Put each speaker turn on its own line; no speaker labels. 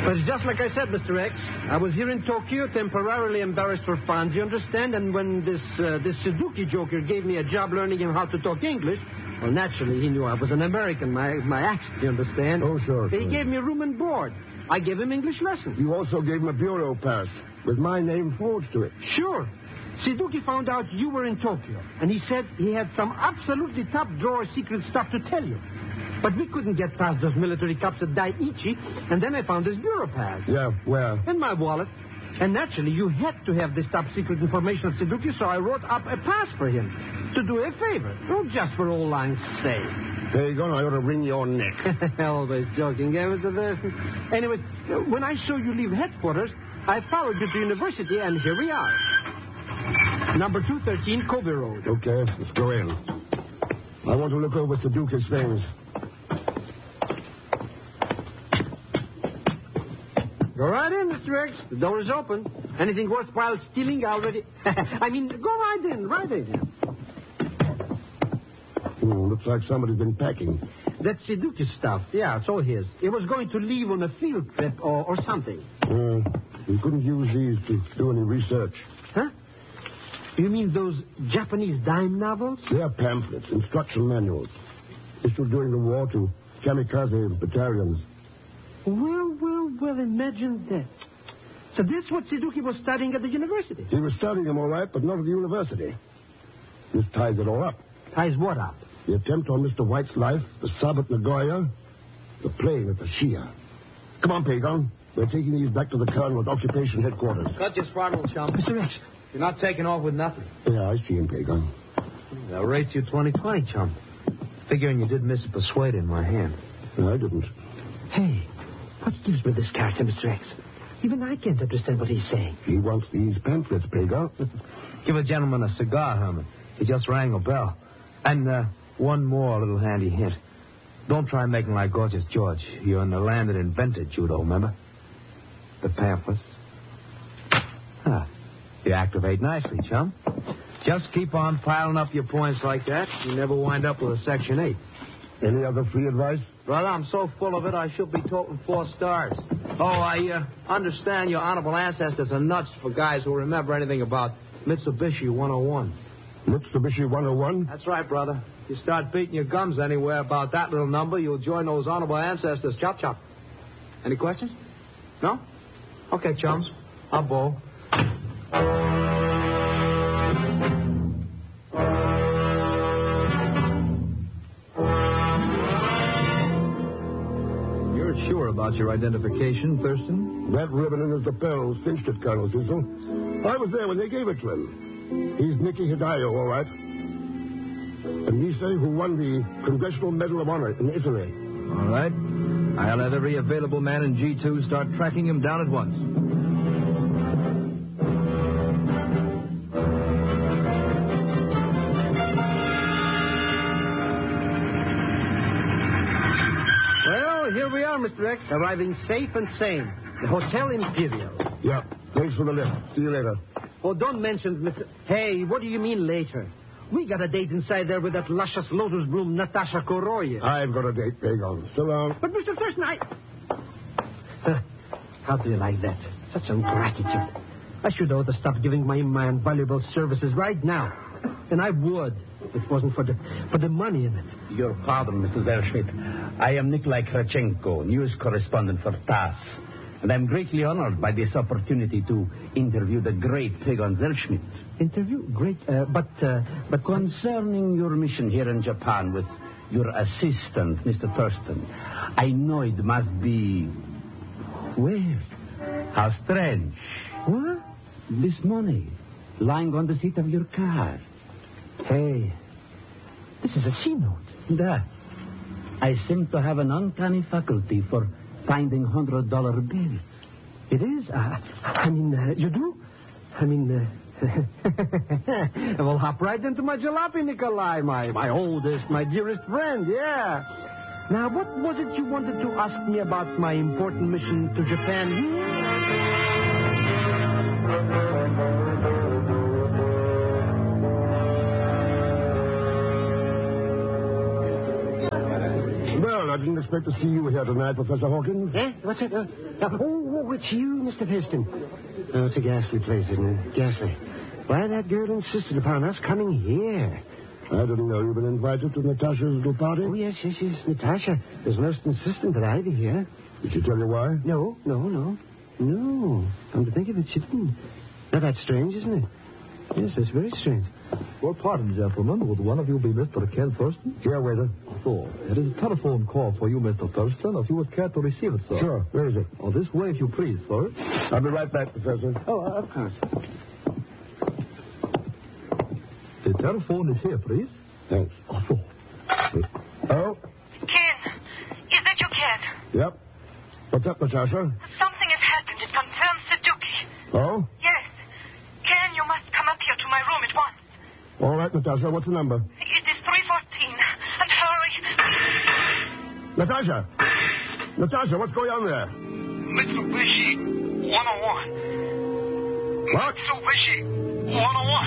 But it's just like I said, Mr. X. I was here in Tokyo, temporarily embarrassed for fun, do you understand? And when this Suzuki joker gave me a job learning him how to talk English, well, naturally, he knew I was an American, my accent, you understand?
Oh, sure.
He gave me room and board. I gave him English lessons.
You also gave him a bureau pass with my name forged to it.
Sure. Suzuki found out you were in Tokyo, and he said he had some absolutely top-drawer secret stuff to tell you. But we couldn't get past those military cops at Daiichi, and then I found his bureau pass.
Yeah, where?
In my wallet. And naturally, you had to have this top-secret information of Suzuki, so I wrote up a pass for him to do a favor. Not just for old lang's sake.
There you go. I ought to wring your neck.
Always joking, Mr. Thurston. Anyways, when I saw you leave headquarters, I followed you to university, and here we are. Number 213, Kobe Road.
Okay, let's go in. I want to look over Suzuki's things.
Go right in, Mr. X. The door is open. Anything worthwhile stealing already... I mean, go right in, right in.
Looks like somebody's been packing.
That's Suzuki stuff. Yeah, it's all his. He was going to leave on a field trip or something.
We couldn't use these to do any research.
Huh? You mean those Japanese dime novels?
They're pamphlets, instruction manuals, issued during the war to kamikaze battalions.
Well, imagine that. So that's what Suzuki was studying at the university?
He was studying them, all right, but not at the university. This ties it all up.
Ties what up?
The attempt on Mr. White's life, the sub at Nagoya, the plane at the Shia. Come on, Pagon. We're taking these back to the Colonel at occupation headquarters.
Cut your throttle, chum.
Mr. X.
You're not taking off with nothing.
Yeah, I see him, Pagon.
I'll rate you 20/20, chum. Figuring you did miss a persuade in my hand.
No, I didn't.
Hey, what's the use with this character, Mr. X? Even I can't understand what he's saying.
He wants these pamphlets, Pagon.
Give a gentleman a cigar, Herman. He just rang a bell. And one more little handy hint. Don't try making like Gorgeous George. You're in the land that invented judo, remember? The pamphlets. You activate nicely, chum. Just keep on piling up your points like that. You never wind up with a Section 8.
Any other free advice?
Brother, I'm so full of it, I should be toting 4 stars. Oh, I understand your honorable ancestors are nuts for guys who remember anything about Mitsubishi 101.
Mitsubishi 101?
That's right, brother. If you start beating your gums anywhere about that little number, you'll join those honorable ancestors. Chop, chop. Any questions? No? Okay, chums. I'll bowl.
You're sure about your identification, Thurston?
That ribbon in his lapel cinched it, Colonel Cecil. I was there when they gave it to him. He's Nicky Hidayo, all right. And Nisei, who won the Congressional Medal of Honor in Italy.
All right. I'll have every available man in G2 start tracking him down at once.
Well, here we are, Mr. X, arriving safe and sane. The Hotel Imperial.
Yeah. Thanks for the lift. See you later.
Oh, don't mention Mr. Hey, what do you mean later? We got a date inside there with that luscious lotus bloom, Natasha Koroye.
I've got a date, Pagon. So long.
But, Mr. Thurston, How do you like that? Such ingratitude. I should ought to stop giving my man valuable services right now. And I would, if it wasn't for the money in it.
Your pardon, Mr. Zellschmidt. I am Nikolai Krachenko, news correspondent for TASS. And I'm greatly honored by this opportunity to interview the great Pagon Zellschmidt.
Interview? Great, but
concerning your mission here in Japan with your assistant, Mr. Thurston, I know it must be weird. How strange.
What?
This money lying on the seat of your car.
Hey, this is a C-note.
That. I seem to have an uncanny faculty for finding $100 bills.
It is? You do? We'll hop right into my jalopy, Nikolai, my oldest, my dearest friend, yeah. Now, what was it you wanted to ask me about my important mission to Japan?
Well, now, didn't expect to see you here tonight, Professor Hawkins.
Eh? What's it? Oh, it's you, Mr. Thurston. Oh, it's a ghastly place, isn't it? Ghastly. Why, that girl insisted upon us coming here.
I didn't know you'd been invited to Natasha's little party.
Oh, yes. Natasha was most insistent that I be here.
Did she tell you why?
No. Come to think of it, she didn't. Now, that's strange, isn't it? Yes, that's very strange.
Well, pardon, gentlemen. Would one of you be Mr. Ken Thurston?
Here, waiter.
So, it is a telephone call for you, Mr. Thurston, if you would care to receive it, sir.
Sure. Where is it?
Oh, this way, if you please, sir.
I'll be right back, Professor.
Oh, of course.
The telephone is here, please.
Thanks.
Oh, so.
Oh?
Ken, is that you, Ken?
Yep. What's up, Natasha?
Something has happened. It concerns Suzuki.
Oh?
Yes. Ken, you must come up here to my room at once.
All right, Natasha. What's the number?
It is 314. And hurry.
Natasha! Natasha, what's going on there?
Mitsubishi 101.
What?
Mitsubishi 101.